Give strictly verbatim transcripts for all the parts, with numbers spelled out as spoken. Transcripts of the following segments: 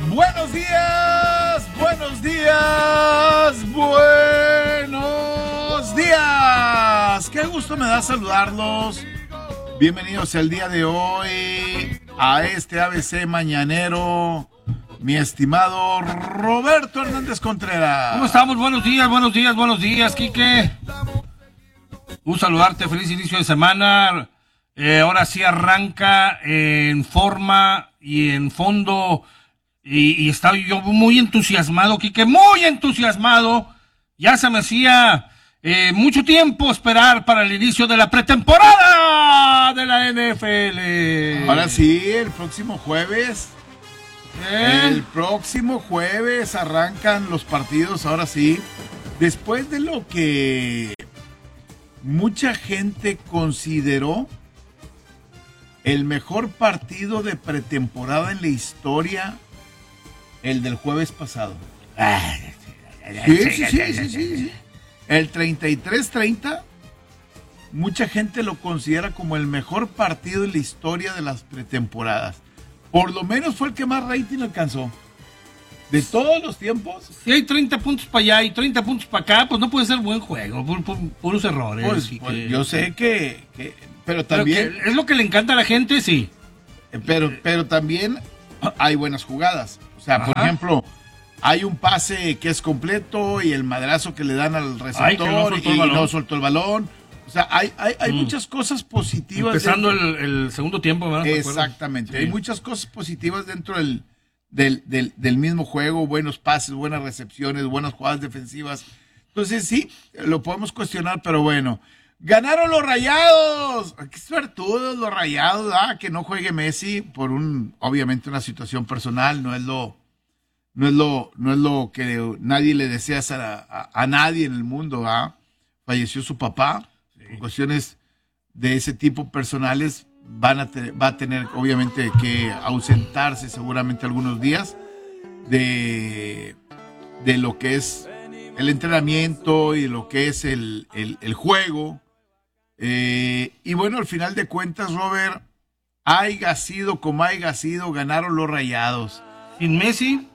Buenos días, buenos días, buenos días. Qué gusto me da saludarlos. Bienvenidos el día de hoy a este A B C mañanero. Mi estimado Roberto Hernández Contreras. ¿Cómo estamos? Buenos días, buenos días, buenos días, Quique. Un saludarte, feliz inicio de semana. Eh, ahora sí arranca eh, en forma y en fondo. Y, y estaba yo muy entusiasmado, Quique, muy entusiasmado. Ya se me hacía eh, mucho tiempo esperar para el inicio de la pretemporada de la N F L. Ahora sí, el próximo jueves. ¿Eh? El próximo jueves arrancan los partidos, ahora sí. Después de lo que mucha gente consideró el mejor partido de pretemporada en la historia, el del jueves pasado. Sí, sí, sí, sí, sí, sí. El treinta y tres treinta, mucha gente lo considera como el mejor partido en la historia de las pretemporadas. Por lo menos fue el que más rating alcanzó. De todos los tiempos. Si hay treinta puntos para allá y treinta puntos para acá, pues no puede ser buen juego, pu- pu- puros errores. Pues, y pues, que- yo sé que, que pero pero también, que es lo que le encanta a la gente, sí. pero, pero también hay buenas jugadas. O sea, por Ajá. ejemplo, hay un pase que es completo y el madrazo que le dan al Ay, que no receptor soltó y el balón. no soltó el balón. O sea, hay, hay, hay Mm. muchas cosas positivas. Empezando dentro- el, el segundo tiempo, ¿verdad? ¿Te acuerdas? Exactamente. Sí. Hay muchas cosas positivas dentro del, del, del, del mismo juego, buenos pases, buenas recepciones, buenas jugadas defensivas. Entonces sí, lo podemos cuestionar, pero bueno. ¡Ganaron los Rayados! ¡Qué suertudos los Rayados! Ah, que no juegue Messi por un, obviamente una situación personal, no es lo, no es lo, no es lo que nadie le desea a, a, a nadie en el mundo, ¿ah? Falleció su papá, por cuestiones de ese tipo personales, van a te- va a tener obviamente que ausentarse seguramente algunos días de, de lo que es el entrenamiento y lo que es el, el, el juego. Eh, y bueno, al final de cuentas, Robert, haya sido como haya sido, ganaron los Rayados. Sin Messi,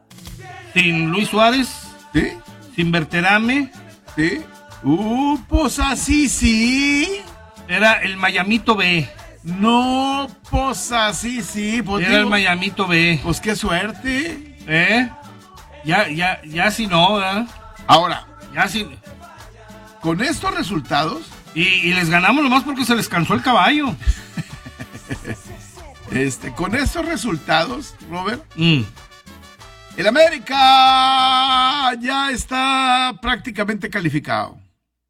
sin Luis Suárez, ¿Sí? sin Berterame, ¿Sí? Uh, pues así sí. era el Miamito B. No, pues así sí. Pues, Era el digo, Miamito B. pues qué suerte. ¿Eh? Ya, ya, ya si no, ¿verdad? Ahora, Ya si... con estos resultados, Y, y les ganamos nomás porque se les cansó el caballo. este, con estos resultados, Robert, Mm. el América ya está prácticamente calificado.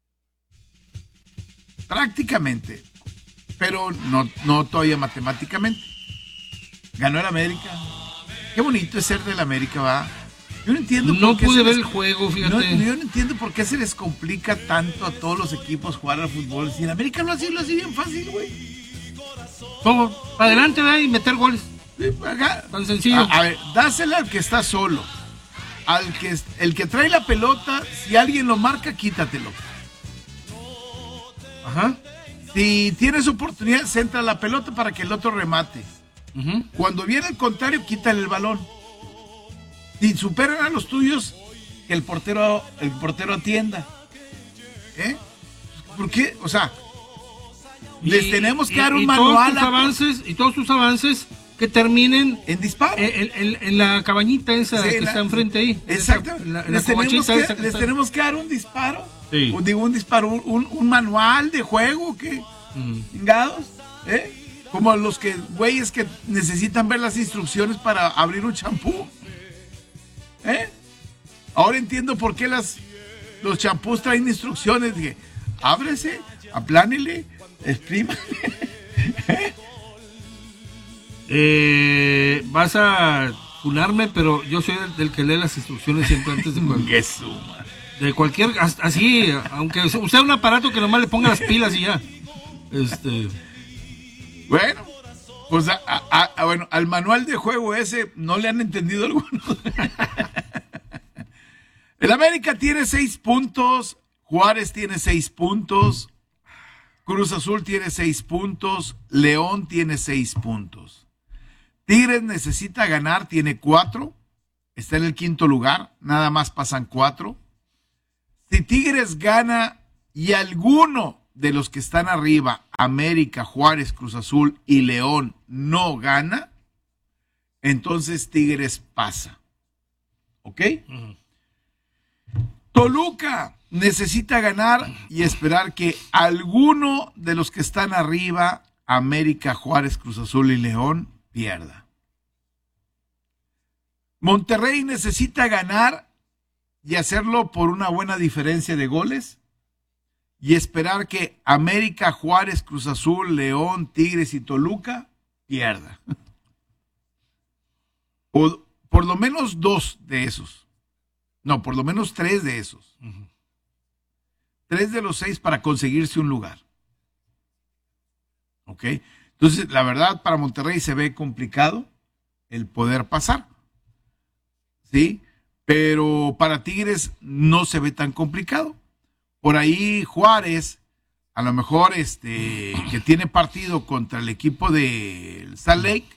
Prácticamente. Pero no, no todavía matemáticamente. Ganó el América. Qué bonito es ser del América, va. Yo no entiendo No por qué pude se ver les- el juego, No, fíjate. yo no entiendo por qué se les complica tanto a todos los equipos jugar al fútbol. Si el América lo hace, lo hace bien fácil, güey. Todo, para adelante, ¿verdad? Y meter goles. Sí, acá. Tan sencillo. A, a ver, dásela al que está solo. Al que es- el que trae la pelota, si alguien lo marca, quítatelo. Ajá. Si tienes oportunidad, centra la pelota para que el otro remate. Ujú. Cuando viene el contrario, quítale el balón. Si superan a los tuyos, que el portero, el portero atienda. ¿Eh? ¿Por qué? O sea, les Y- tenemos que y- dar un y manual todos tus a- avances y todos tus avances que terminen en disparo. en, en- en la cabañita esa Sí, que la- está enfrente ahí. Exacto. En la- en la les tenemos, covachita que, esa que les está- tenemos que dar un disparo. Sí. Un, digo, un disparo, un, un- un manual de juego que Mm. chingados, ¿eh? Como los que güeyes que necesitan ver las instrucciones para abrir un champú. ¿Eh? Ahora entiendo por qué las los champús traen instrucciones de que ábrese, aplánele, exprímale. Eh, vas a funarme, pero yo soy del, del que lee las instrucciones siempre antes de juego. Qué suma. De cualquier, as- así, aunque usted un aparato que nomás le ponga las pilas y ya. Este, Bueno, pues a- a- a- bueno, al manual de juego ese no le han entendido algunos. El América tiene seis puntos, Juárez tiene seis puntos, Cruz Azul tiene seis puntos, León tiene seis puntos. Tigres necesita ganar, tiene cuatro, está en el quinto lugar, nada más pasan cuatro. Si Tigres gana y alguno de los que están arriba, América, Juárez, Cruz Azul y León, no gana, entonces Tigres pasa. ¿Ok? Uh-huh. Toluca necesita ganar y esperar que alguno de los que están arriba, América, Juárez, Cruz Azul y León, pierda. Monterrey necesita ganar y hacerlo por una buena diferencia de goles y esperar que América, Juárez, Cruz Azul, León, Tigres y Toluca pierda. O por lo menos dos de esos. No, por lo menos tres de esos. Uh-huh. Tres de los seis para conseguirse un lugar. ¿Ok? Entonces, la verdad, para Monterrey se ve complicado el poder pasar. ¿Sí? Pero para Tigres no se ve tan complicado. Por ahí Juárez, a lo mejor este, que tiene partido contra el equipo de Salt Lake,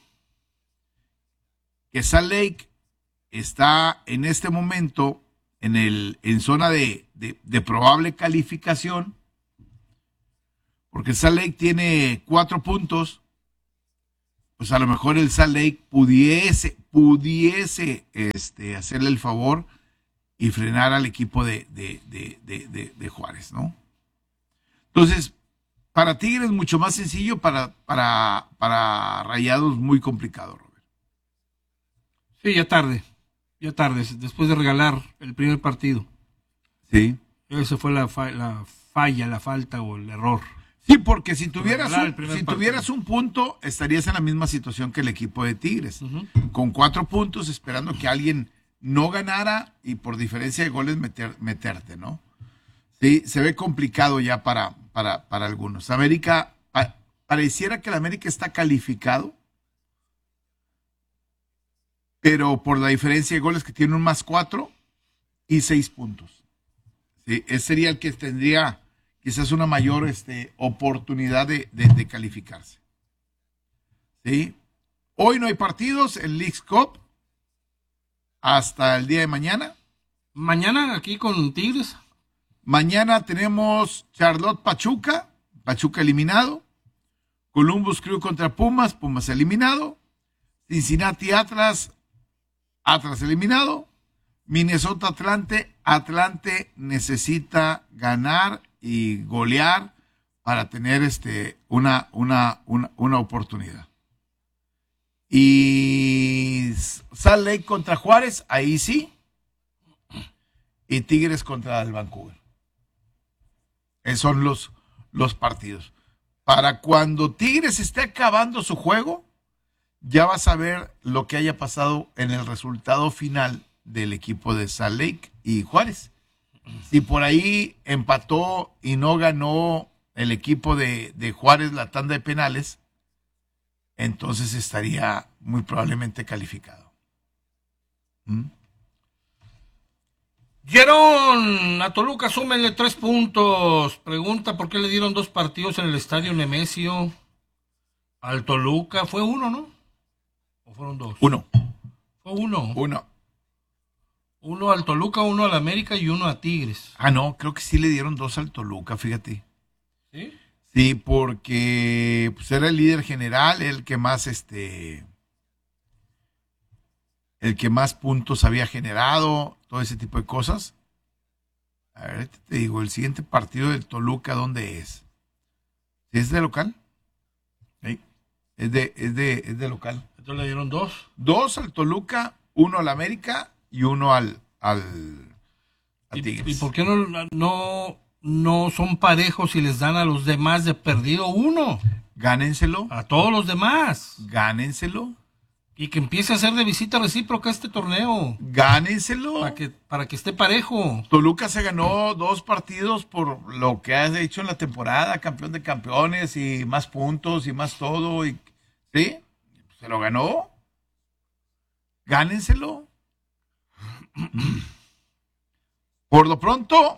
que Salt Lake está en este momento en, el, en zona de, de, de probable calificación, porque Salt Lake tiene cuatro puntos, pues a lo mejor el Salt Lake pudiese, pudiese este, hacerle el favor y frenar al equipo de, de, de, de, de, de Juárez, ¿no? Entonces, para Tigres mucho más sencillo, para, para, para Rayados muy complicado, Robert. Sí, ya tarde, ya tarde, después de regalar el primer partido. Sí. Esa fue la, fa la falla, la falta o el error. Sí, porque si tuvieras, un, si tuvieras un punto, estarías en la misma situación que el equipo de Tigres. Uh-huh. Con cuatro puntos, esperando que alguien no ganara y por diferencia de goles meter, meterte, ¿no? Sí, se ve complicado ya para, para, para algunos. América, pa, pareciera que el América está calificado, pero por la diferencia de goles que tiene un más cuatro y seis puntos. Sí, ese sería el que tendría quizás una mayor este, oportunidad de, de, de calificarse. ¿Sí? Hoy no hay partidos en Leagues Cup hasta el día de mañana. Mañana aquí con Tigres. Mañana tenemos Charlotte Pachuca, Pachuca eliminado. Columbus Crew contra Pumas, Pumas eliminado. Cincinnati Atlas, Atlas eliminado. Minnesota Atlante, Atlante necesita ganar y golear para tener este una, una, una, una oportunidad. Y Salt Lake contra Juárez, ahí sí. Y Tigres contra el Vancouver. Esos son los, los partidos. Para cuando Tigres esté acabando su juego, ya vas a ver lo que haya pasado en el resultado final del equipo de Salt Lake y Juárez. Si por ahí empató y no ganó el equipo de, de Juárez la tanda de penales, entonces estaría muy probablemente calificado. ¿Mm? Dieron a Toluca, súmenle tres puntos. Pregunta por qué le dieron dos partidos en el estadio Nemesio al Toluca. Fue uno, ¿no? ¿O fueron dos? Uno. Fue uno. Uno. Uno al Toluca, uno al América y uno a Tigres. Ah, no, creo que sí le dieron dos al Toluca, fíjate. ¿Sí? Sí, porque pues, era el líder general, el que más este el que más puntos había generado, todo ese tipo de cosas. A ver, te digo, el siguiente partido del Toluca, ¿dónde es? ¿Es de local? Sí. Es de, es de, es de local. Entonces le dieron dos. Dos al Toluca, uno al América y uno al, al a Tigres. ¿Y, ¿Y por qué no, no, no son parejos y les dan a los demás de perdido uno? Gánenselo. A todos los demás. Gánenselo. Y que empiece a hacer de visita recíproca este torneo. Gánenselo. Para que, para que esté parejo. Toluca se ganó dos partidos por lo que has hecho en la temporada, campeón de campeones y más puntos y más todo. Y, ¿sí? Se lo ganó. Gánenselo. Por lo pronto,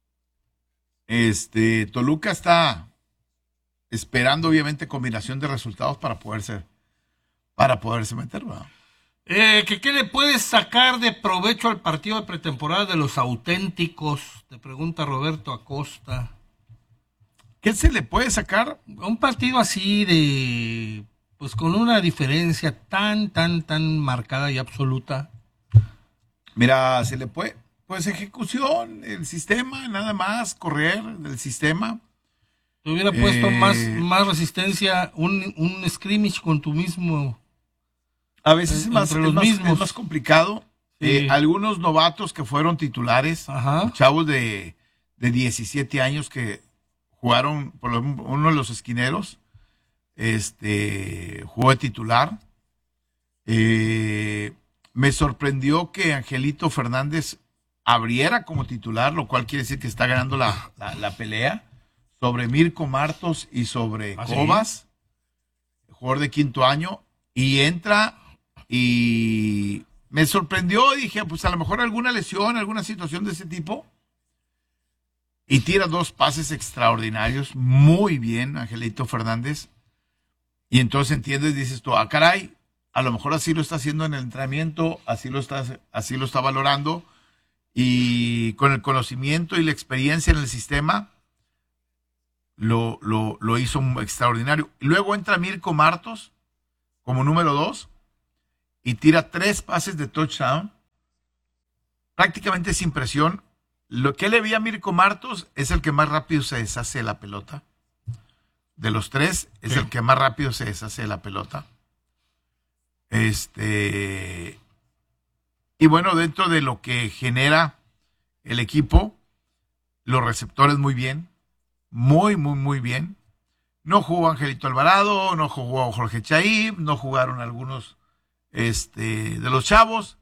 este Toluca está esperando obviamente combinación de resultados para poder ser, para poderse meter, ¿verdad? Eh, ¿que ¿Qué le puedes sacar de provecho al partido de pretemporada de los auténticos? Te pregunta Roberto Acosta. ¿Qué se le puede sacar? Un partido así de, pues con una diferencia tan, tan, tan marcada y absoluta. Mira, se le puede, pues ejecución, el sistema, nada más, correr del sistema. Te hubiera puesto Eh, más, más resistencia, un, un scrimmage con tu mismo. A veces es En- más, entre es los más, mismos. es más complicado. Sí. Eh, algunos novatos que fueron titulares, Ajá. chavos de, de diecisiete años que jugaron, por ejemplo, uno de los esquineros, este, jugó de titular. Eh, me sorprendió que Angelito Fernández abriera como titular, lo cual quiere decir que está ganando la, la, la pelea sobre Mirko Martos y sobre ¿Ah, sí? Cobas, jugador de quinto año, y entra y me sorprendió, dije, pues a lo mejor alguna lesión, alguna situación de ese tipo, y tira dos pases extraordinarios, muy bien Angelito Fernández, y entonces entiendes, dices tú, ah, caray, a lo mejor así lo está haciendo en el entrenamiento, así lo está, así lo está valorando, y con el conocimiento y la experiencia en el sistema, lo, lo, lo hizo extraordinario. Luego entra Mirko Martos como número dos y tira tres pases de touchdown, prácticamente sin presión. Lo que le vi a Mirko Martos es el que más rápido se deshace de la pelota. De los tres, es Sí. el que más rápido se deshace de la pelota. Este. Y bueno, dentro de lo que genera el equipo, los receptores muy bien. Muy, muy, muy bien. No jugó Angelito Alvarado, no jugó Jorge Chaí, no jugaron algunos este, de los chavos.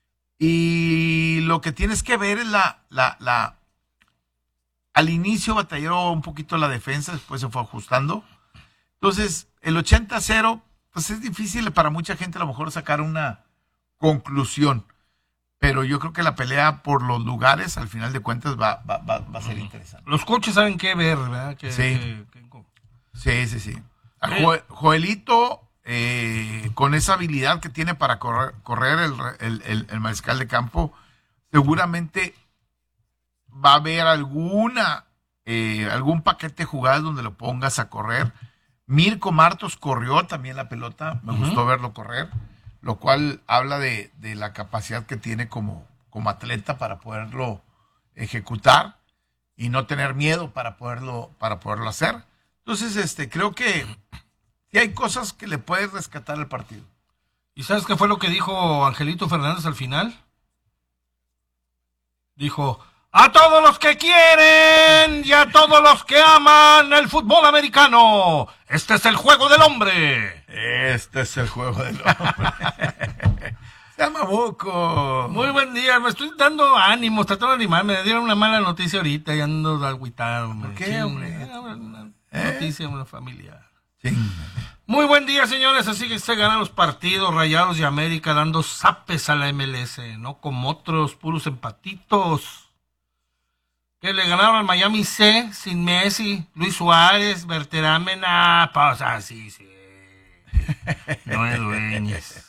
Y lo que tienes que ver es la, la, la... Al inicio batalló un poquito la defensa, después se fue ajustando. Entonces, el ochenta a cero, pues es difícil para mucha gente a lo mejor sacar una conclusión. Pero yo creo que la pelea por los lugares, al final de cuentas, va, va, va, va a ser interesante. Los coaches saben qué ver, ¿verdad? Que, Sí. que- que- Sí, sí, sí. A Eh. Jo- Joelito, eh, con esa habilidad que tiene para correr, correr el, el, el, el mariscal de campo, seguramente va a haber alguna, eh, algún paquete de jugadas donde lo pongas a correr. Mirko Martos corrió también la pelota, me Ujú. gustó verlo correr, lo cual habla de, de la capacidad que tiene como, como atleta para poderlo ejecutar y no tener miedo para poderlo, para poderlo hacer. Entonces, este, creo que sí hay cosas que le puedes rescatar al partido. ¿Y sabes qué fue lo que dijo Angelito Fernández al final? Dijo, a todos los que quieren y a todos los que aman el fútbol americano, este es el juego del hombre. Este es el juego del hombre. Se llama Boco. Muy buen día, me estoy dando ánimos, tratando de animarme, me dieron una mala noticia ahorita y ando agüitado. hombre. ¿Por qué, Ching, hombre? eh, Una ¿Eh? noticia, una familiar. Sí. Muy buen día, señores. Así que se ganan los partidos Rayados y América dando zapes a la M L S, no como otros puros empatitos. Que le ganaron al Miami C sin Messi, Luis Suárez, Berterame, nada, pausa, sí, sí. No es dueñas.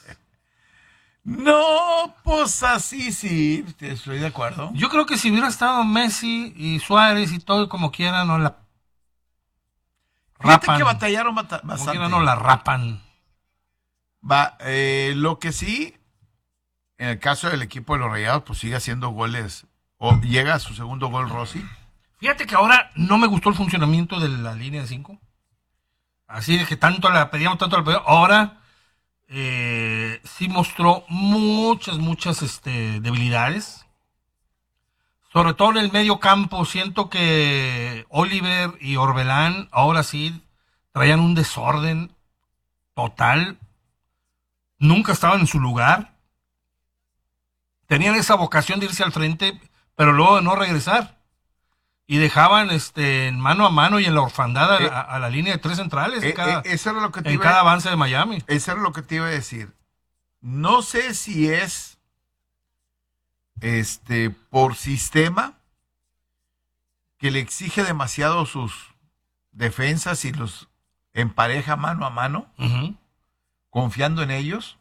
No, pues así sí, estoy de acuerdo. Yo creo que si hubiera estado Messi y Suárez y todo como quiera, no la Fíjate rapan. que batallaron bata- Como bastante. quiera, no la rapan. Va, eh, lo que sí, en el caso del equipo de los Rayados, pues sigue haciendo goles. O llega a su segundo gol Rossi. Fíjate que ahora no me gustó el funcionamiento de la línea de cinco. Así de que tanto la pedíamos, tanto la pedíamos. Ahora eh, sí mostró muchas, muchas este, debilidades. Sobre todo en el medio campo. Siento que Oliver y Orbelán ahora sí traían un desorden total. Nunca estaban en su lugar. Tenían esa vocación de irse al frente, pero luego de no regresar. Y dejaban este en mano a mano y en la orfandad a, Eh, a- a la línea de tres centrales Eh, en, cada, eh, eso era lo que te en iba cada a, avance de Miami. eso era lo que te iba a decir. No sé si es este por sistema que le exige demasiado sus defensas y los empareja mano a mano, Ujú. confiando en ellos,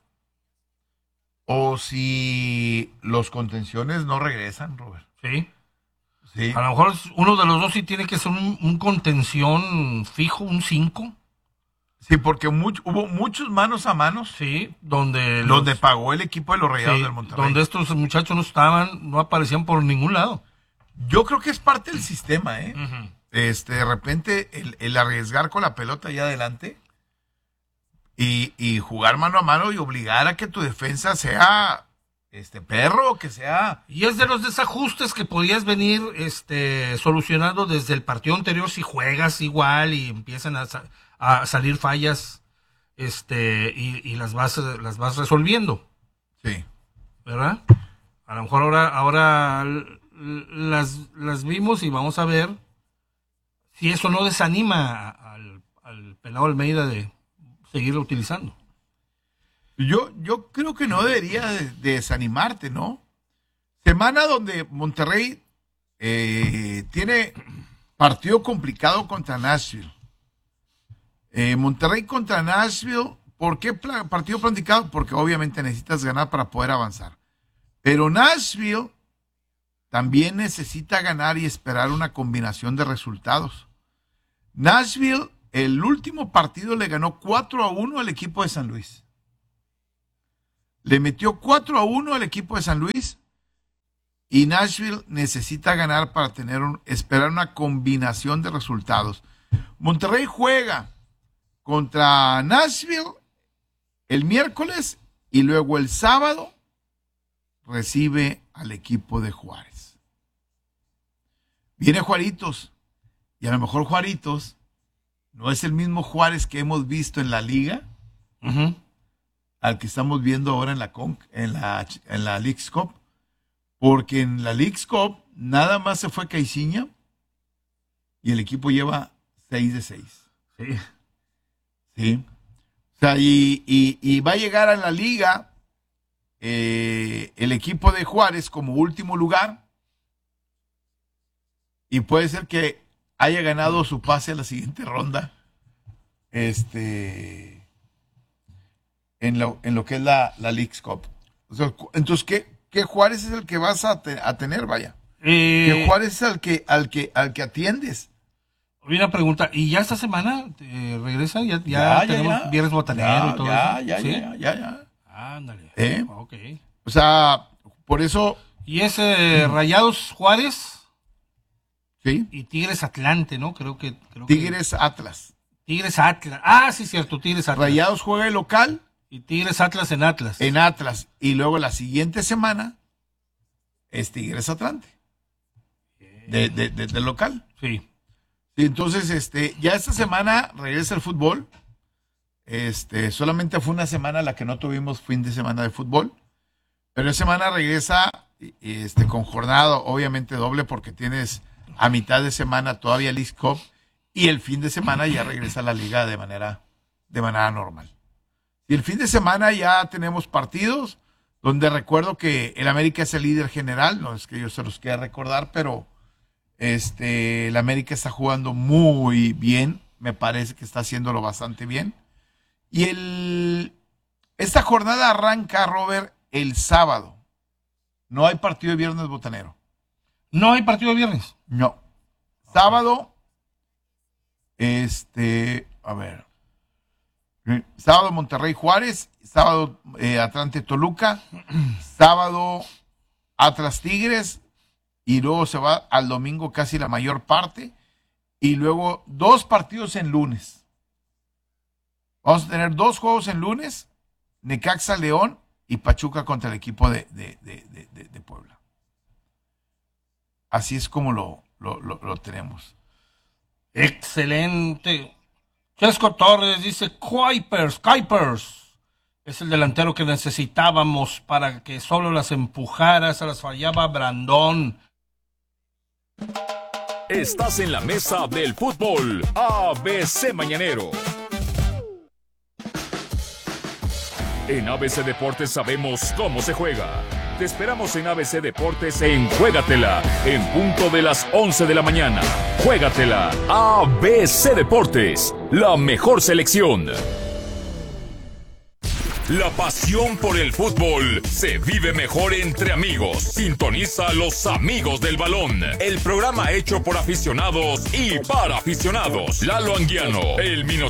o si los contenciones no regresan, Robert. Sí. Sí. A lo mejor uno de los dos sí tiene que ser un, un contención fijo, un cinco. Sí, porque much, hubo muchos manos a manos. Sí, donde... Donde los, pagó el equipo de los Rayados sí, del Monterrey. donde estos muchachos no estaban, no aparecían por ningún lado. Yo creo que es parte del sistema, ¿eh? Uh-huh. Este, de repente, el, el arriesgar con la pelota allá adelante y, y jugar mano a mano y obligar a que tu defensa sea... Este perro, que sea... Y es de los desajustes que podías venir este, solucionando desde el partido anterior si juegas igual y empiezan a, a salir fallas este, y, y las, vas, las vas resolviendo. Sí. ¿Verdad? A lo mejor ahora, ahora las, las vimos y vamos a ver si eso no desanima al, al pelado Almeida de seguirlo utilizando. Yo, yo creo que no debería de, de desanimarte, ¿no? Semana donde Monterrey eh, tiene partido complicado contra Nashville. Eh, Monterrey contra Nashville, ¿por qué pla- partido complicado? Porque obviamente necesitas ganar para poder avanzar. Pero Nashville también necesita ganar y esperar una combinación de resultados. Nashville, el último partido le ganó cuatro a uno al equipo de San Luis. Le metió cuatro a uno al equipo de San Luis y Nashville necesita ganar para tener un, esperar una combinación de resultados. Monterrey juega contra Nashville el miércoles y luego el sábado recibe al equipo de Juárez. Viene Juaritos y a lo mejor Juaritos no es el mismo Juárez que hemos visto en la liga. Uh-huh. Al que estamos viendo ahora en la Conc, en la en la Leagues Cup, porque en la Leagues Cup nada más se fue Caixinha y el equipo lleva seis de seis. Sí. Sí. O sea, y, y, y va a llegar a la liga eh, el equipo de Juárez como último lugar y puede ser que haya ganado su pase a la siguiente ronda. Este... En lo, en lo que es la, la Leagues Cup. O sea, entonces, ¿qué, ¿qué Juárez es el que vas a, te, a tener, vaya? Eh, ¿Qué Juárez es al que, al que, al que atiendes? Una pregunta, ¿y ya esta semana eh, regresa? ¿Ya, ya, Ya, ya, tenemos ya. viernes botanero Ya, y todo ya, eso? ya, ¿Sí? ya, ya, ya. Ándale. ¿Eh? Ok. O sea, por eso, Y es eh, Rayados Juárez sí, y Tigres Atlante, ¿no? Creo que... Creo que- Tigres Atlas. Tigres Atlas. Ah, sí, cierto, Tigres Atlas. Rayados juega el local Y Tigres Atlas en Atlas. en Atlas. Y luego la siguiente semana es Tigres Atlante. De, de, de- del local. Sí. Sí, entonces, este, ya esta semana regresa el fútbol. Este, solamente fue una semana la que no tuvimos fin de semana de fútbol. Pero esta semana regresa este, con jornada, obviamente doble, porque tienes a mitad de semana todavía Leagues Cup. Y el fin de semana ya regresa la liga de manera, de manera normal. Y el fin de semana ya tenemos partidos donde recuerdo que el América es el líder general. No es que yo se los quiera recordar, pero este, el América está jugando muy bien. Me parece que está haciéndolo bastante bien. Y el, esta jornada arranca, Robert, el sábado. No hay partido de viernes botanero. No hay partido de viernes. No. Sábado, este, a ver. Sábado Monterrey Juárez, sábado eh, Atlante Toluca, sábado Atlas Tigres y luego se va al domingo casi la mayor parte y luego dos partidos en lunes. Vamos a tener dos juegos en lunes, Necaxa León y Pachuca contra el equipo de, de, de, de, de, de Puebla. Así es como lo, lo, lo, lo tenemos. Excelente. Chesco Torres dice, Kuipers, Kuipers. Es el delantero que necesitábamos para que solo las empujara, se las fallaba Brandón. Estás en la mesa del fútbol A B C Mañanero. En A B C Deportes sabemos cómo se juega. Te esperamos en A B C Deportes en Juégatela, en punto de las once de la mañana. Juégatela, A B C Deportes, la mejor selección. La pasión por el fútbol se vive mejor entre amigos. Sintoniza a Los Amigos del Balón, el programa hecho por aficionados y para aficionados. Lalo Anguiano, el Minotauro